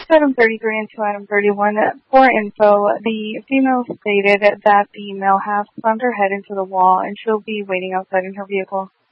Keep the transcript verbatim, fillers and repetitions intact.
To item thirty-three and to item thirty-one, for info, the female stated that the male has slammed her head into the wall and she'll be waiting outside in her vehicle.